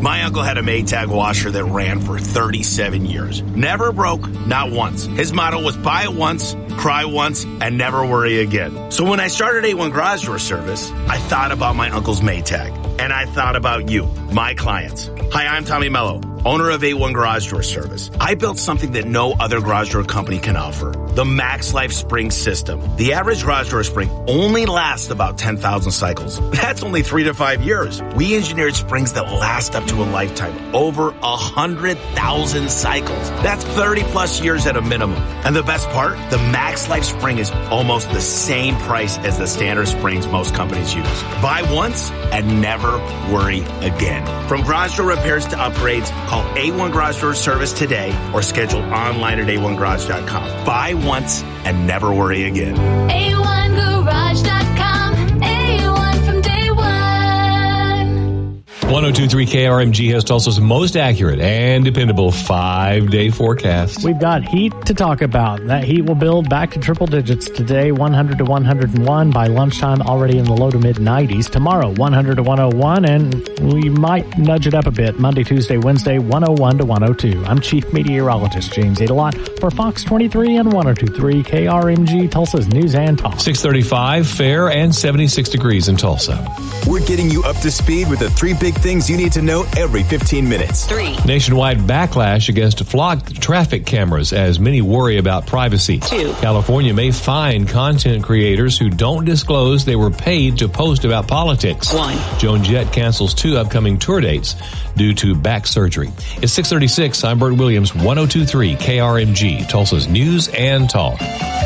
My uncle had a Maytag washer that ran for 37 years. Never broke, not once. His motto was buy it once, cry once, and never worry again. So when I started A1 Garage Door Service, I thought about my uncle's Maytag. And I thought about you, my clients. Hi, I'm Tommy Mello, owner of A1 Garage Door Service. I built something that no other garage door company can offer. The Max Life Spring System. The average garage door spring only lasts about 10,000 cycles. That's only 3 to 5 years. We engineered springs that last up to a lifetime, over 100,000 cycles. That's 30 plus years at a minimum. And the best part, the Max Life Spring is almost the same price as the standard springs most companies use. Buy once and never worry again. From garage door repairs to upgrades, call A1 Garage Door Service today or schedule online at a1garage.com. Buy once and never worry again. A1garage.com. A1 from day one. 102.3 KRMG has Tulsa's most accurate and dependable 5-day forecast. We've got heat to talk about. That heat will build back to triple digits today, 100 to 101. By lunchtime, already in the low to mid 90s. Tomorrow, 100 to 101, and we might nudge it up a bit. Monday, Tuesday, Wednesday, 101 to 102. I'm Chief Meteorologist James Adelot for Fox 23 and 102.3 KRMG, Tulsa's News and Talk. 635, fair and 76 degrees in Tulsa. We're getting you up to speed with the 3 big things you need to know every 15 minutes. 3. Nationwide backlash against flocked traffic cameras as many worry about privacy. 2. California may fine content creators who don't disclose they were paid to post about politics. 1. Joan Jett cancels 2 upcoming tour dates due to back surgery. It's 6:36. I'm Bert Williams, 102.3 KRMG, Tulsa's News and Talk.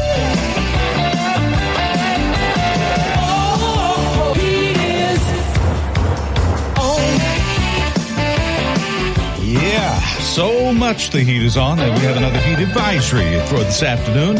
So much the heat is on that we have another heat advisory for this afternoon.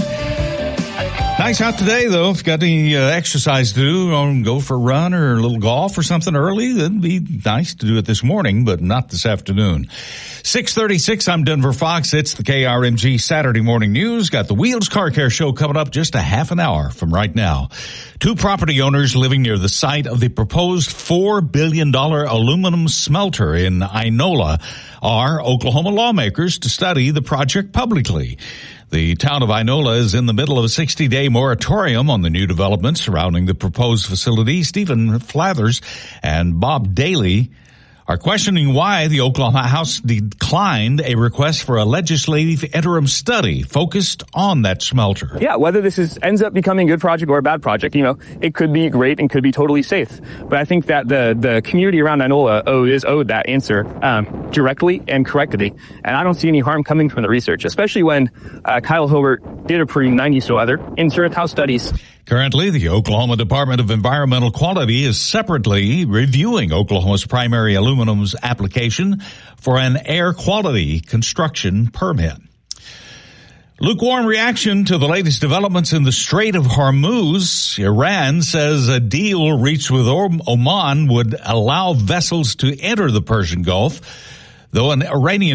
Nice out today, though. If you've got any exercise to do, go for a run or a little golf or something early, that'd be nice to do it this morning, but not this afternoon. 6:36, I'm Denver Fox. It's the KRMG Saturday Morning News. Got the Wheels Car Care Show coming up just a half an hour from right now. 2 property owners living near the site of the proposed $4 billion aluminum smelter in Inola are Oklahoma lawmakers to study the project publicly. The town of Inola is in the middle of a 60-day moratorium on the new developments surrounding the proposed facility. Stephen Flathers and Bob Daly are questioning why the Oklahoma House declined a request for a legislative interim study focused on that smelter. Yeah, whether this ends up becoming a good project or a bad project, it could be great and could be totally safe. But I think that the community around Inola is owed that answer directly and correctly. And I don't see any harm coming from the research, especially when Kyle Hilbert did approve 90 so other in-earth house studies. Currently, the Oklahoma Department of Environmental Quality is separately reviewing Oklahoma's primary aluminum's application for an air quality construction permit. Lukewarm reaction to the latest developments in the Strait of Hormuz. Iran says a deal reached with Oman would allow vessels to enter the Persian Gulf, though through an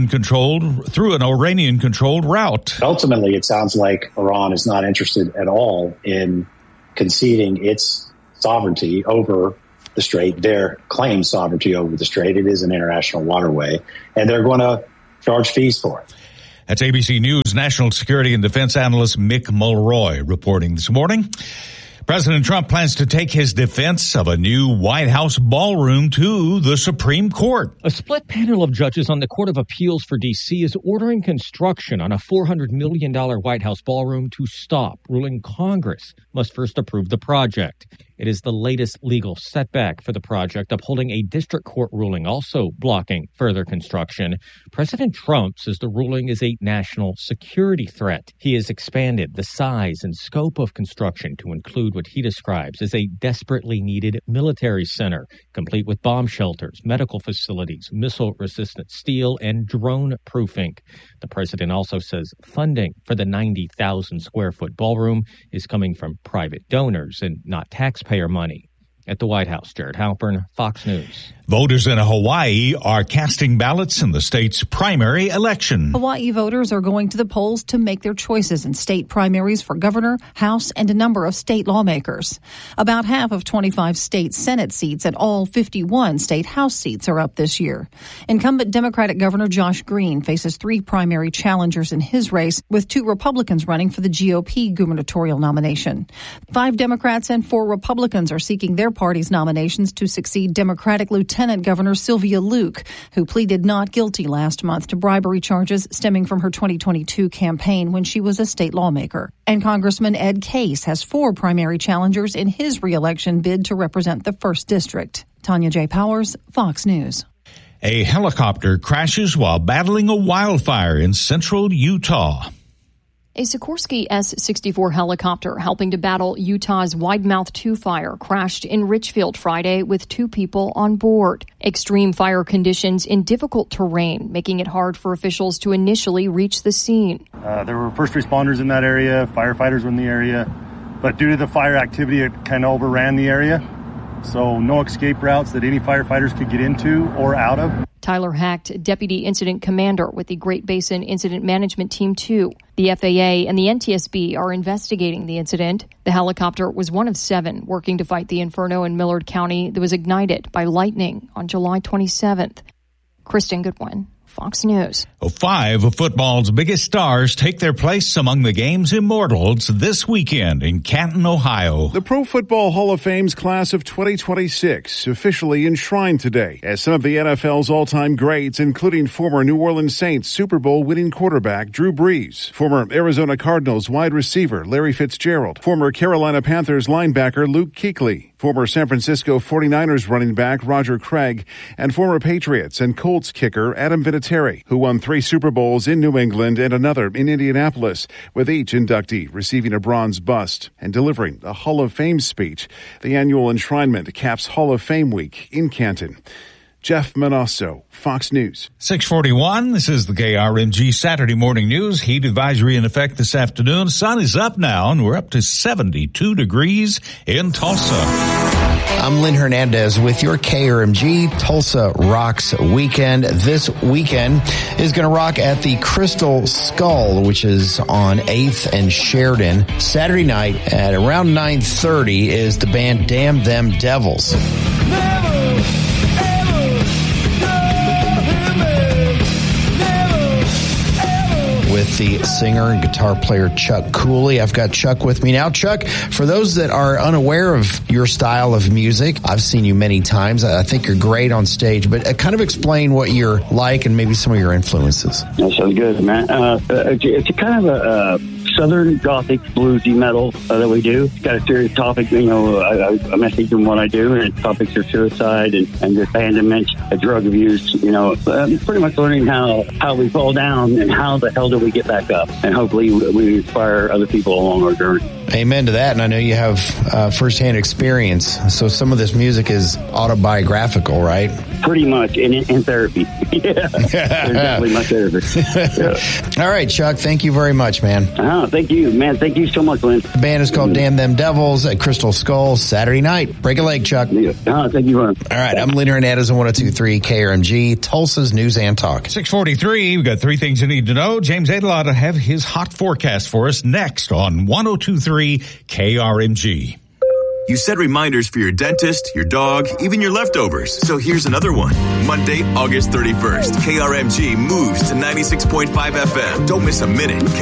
Iranian-controlled route. Ultimately, it sounds like Iran is not interested at all in conceding its sovereignty over the strait, their claimed sovereignty over the strait. It is an international waterway, and they're going to charge fees for it. That's ABC News national security and defense analyst Mick Mulroy reporting this morning. President Trump plans to take his defense of a new White House ballroom to the Supreme Court. A split panel of judges on the Court of Appeals for D.C. is ordering construction on a $400 million White House ballroom to stop, ruling Congress must first approve the project. It is the latest legal setback for the project, upholding a district court ruling also blocking further construction. President Trump says the ruling is a national security threat. He has expanded the size and scope of construction to include what he describes as a desperately needed military center, complete with bomb shelters, medical facilities, missile-resistant steel, and drone-proofing. The president also says funding for the 90,000-square-foot ballroom is coming from private donors and not taxpayer money. At the White House, Jared Halpern, Fox News. Voters in Hawaii are casting ballots in the state's primary election. Hawaii voters are going to the polls to make their choices in state primaries for governor, House, and a number of state lawmakers. About half of 25 state Senate seats and all 51 state House seats are up this year. Incumbent Democratic Governor Josh Green faces 3 primary challengers in his race, with 2 Republicans running for the GOP gubernatorial nomination. 5 Democrats and 4 Republicans are seeking their party's nominations to succeed Democratic Lieutenant Governor Sylvia Luke, who pleaded not guilty last month to bribery charges stemming from her 2022 campaign when she was a state lawmaker. And Congressman Ed Case has 4 primary challengers in his re-election bid to represent the 1st District. Tanya J. Powers, Fox News. A helicopter crashes while battling a wildfire in central Utah. A Sikorsky S-64 helicopter helping to battle Utah's Widemouth 2 fire crashed in Richfield Friday with 2 people on board. Extreme fire conditions in difficult terrain, making it hard for officials to initially reach the scene. There were first responders in that area, firefighters were in the area, but due to the fire activity, it kind of overran the area. So no escape routes that any firefighters could get into or out of. Tyler Hacht, Deputy Incident Commander with the Great Basin Incident Management Team 2. The FAA and the NTSB are investigating the incident. The helicopter was one of 7 working to fight the inferno in Millard County that was ignited by lightning on July 27th. Kristen Goodwin, Fox News. 5 of football's biggest stars take their place among the game's immortals this weekend in Canton, Ohio. The Pro Football Hall of Fame's class of 2026 officially enshrined today as some of the NFL's all-time greats, including former New Orleans Saints Super Bowl winning quarterback Drew Brees, former Arizona Cardinals wide receiver Larry Fitzgerald, former Carolina Panthers linebacker Luke Kuechly, former San Francisco 49ers running back Roger Craig, and former Patriots and Colts kicker Adam Vinatieri, who won 3 Super Bowls in New England and another in Indianapolis, with each inductee receiving a bronze bust and delivering a Hall of Fame speech. The annual enshrinement caps Hall of Fame week in Canton. Jeff Manasso, Fox News. 6:41. This is the KRMG Saturday Morning News. Heat advisory in effect this afternoon. Sun is up now, and we're up to 72 degrees in Tulsa. I'm Lynn Hernandez with your KRMG Tulsa Rocks Weekend. This weekend is going to rock at the Crystal Skull, which is on 8th and Sheridan. Saturday night at around 9:30 is the band Damn Them Devils. With the singer and guitar player Chuck Cooley. I've got Chuck with me now. Chuck, for those that are unaware of your style of music, I've seen you many times. I think you're great on stage, but kind of explain what you're like and maybe some of your influences. That sounds good, man. It's a kind of a Southern Gothic bluesy metal that we do. It's got a serious topic, a message in what I do, and topics are suicide and abandonment, drug abuse, pretty much learning how we fall down and how the hell do we get back up. And hopefully we inspire other people along our journey. Amen to that. And I know you have firsthand experience. So some of this music is autobiographical, right? Pretty much in therapy. Yeah. Definitely my therapist. Yeah. All right, Chuck. Thank you very much, man. Thank you, man. Thank you so much, Lynn. The band is called Damn Them Devils at Crystal Skull Saturday night. Break a leg, Chuck. Yeah. Thank you, Ron. All right. I'm Lynn Hernandez on 102.3 KRMG, Tulsa's News and Talk. 6:43. We've got 3 things you need to know. James Adelot will have his hot forecast for us next on 102.3 KRMG. You set reminders for your dentist, your dog, even your leftovers. So here's another one. Monday, August 31st, KRMG moves to 96.5 FM. Don't miss a minute.